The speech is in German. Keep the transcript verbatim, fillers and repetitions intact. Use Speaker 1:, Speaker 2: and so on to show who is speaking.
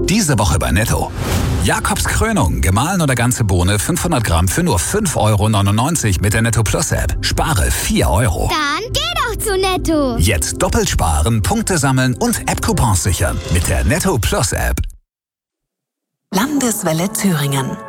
Speaker 1: Diese Woche bei Netto. Jakobs Krönung, gemahlen oder ganze Bohne fünfhundert Gramm für nur fünf Euro neunundneunzig mit der Netto Plus App. Spare vier Euro.
Speaker 2: Dann geh doch zu Netto.
Speaker 1: Jetzt doppelt sparen, Punkte sammeln und App-Coupons sichern mit der Netto Plus App.
Speaker 3: Landeswelle Thüringen.